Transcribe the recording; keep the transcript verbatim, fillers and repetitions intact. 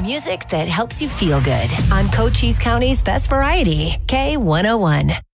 Music that helps you feel good on Cochise County's Best Variety, K one oh one.